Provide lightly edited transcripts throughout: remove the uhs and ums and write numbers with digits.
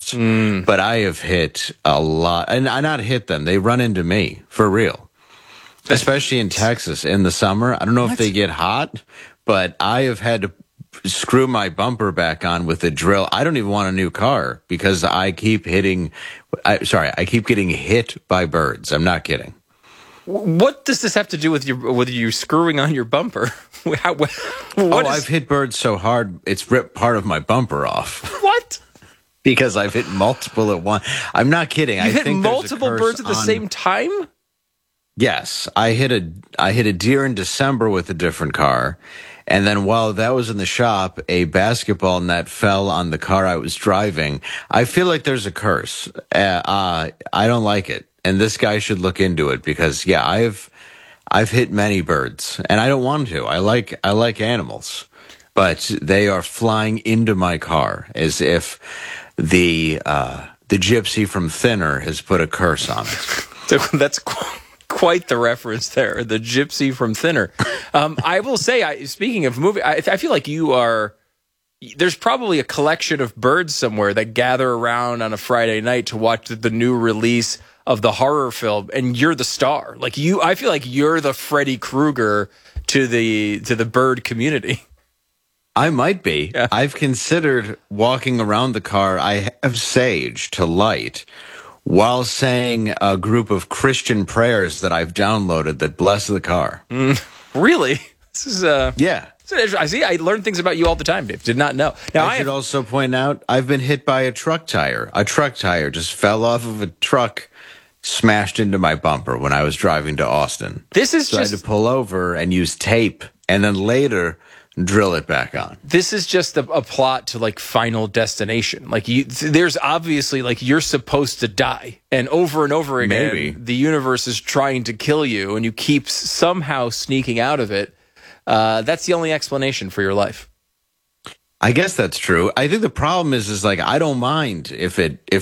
burst, but I have hit a lot, and I not hit them. They run into me for real, especially in Texas in the summer. I don't know if they get hot, but I have had to screw my bumper back on with a drill. I don't even want a new car because I keep I keep getting hit by birds. I'm not kidding. What does this have to do with you screwing on your bumper? I've hit birds so hard, it's ripped part of my bumper off. What? Because I've hit multiple at once. I'm not kidding. You hit multiple birds at the same time? Yes. I hit a deer in December with a different car. And then while that was in the shop, a basketball net fell on the car I was driving. I feel like there's a curse. I don't like it. And this guy should look into it because, yeah, I've hit many birds, and I don't want to. I like animals, but they are flying into my car as if the gypsy from Thinner has put a curse on it. That's quite the reference there, the gypsy from Thinner. I will say, speaking of movie, I feel like there's probably a collection of birds somewhere that gather around on a Friday night to watch the new release of the horror film, and you're the star. I feel like you're the Freddy Krueger to the bird community. I might be. Yeah. I've considered walking around the car. I have sage to light while saying a group of Christian prayers that I've downloaded that bless the car. Really? This is yeah. I see. I learn things about you all the time, Dave. Did not know. Now, I should also point out I've been hit by a truck tire. A truck tire just fell off of a truck, smashed into my bumper when I was driving to Austin. I had to pull over and use tape, and then later drill it back on. This is just a plot to Final Destination. There's obviously you're supposed to die, and over again, maybe the universe is trying to kill you, and you keep somehow sneaking out of it. That's the only explanation for your life. I guess that's true. I think the problem is I don't mind if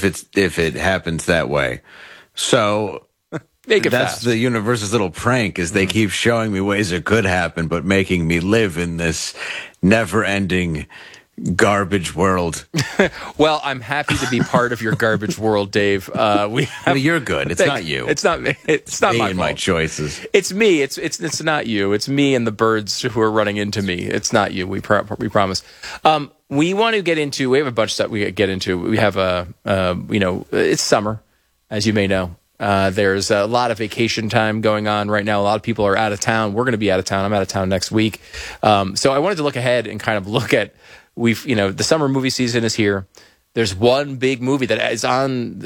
it happens that way. So that's fast. The universe's little prank is they keep showing me ways it could happen, but making me live in this never-ending garbage world. Well, I'm happy to be part of your garbage world, Dave. You're good. It's not you. It's not me. It's not my fault. My choices. It's me. It's not you. It's me and the birds who are running into me. It's not you. We promise. We want to get into. We have a bunch of stuff we get into. We have it's summer, as you may know. There's a lot of vacation time going on right now. A lot of people are out of town. We're going to be out of town. I'm out of town next week. So I wanted to look ahead and kind of look at. The summer movie season is here. There's one big movie that is on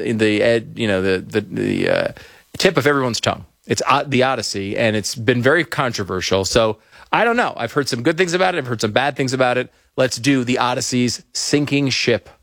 the tip of everyone's tongue. It's The Odyssey, and it's been very controversial. So I don't know. I've heard some good things about it. I've heard some bad things about it. Let's do The Odyssey's sinking ship.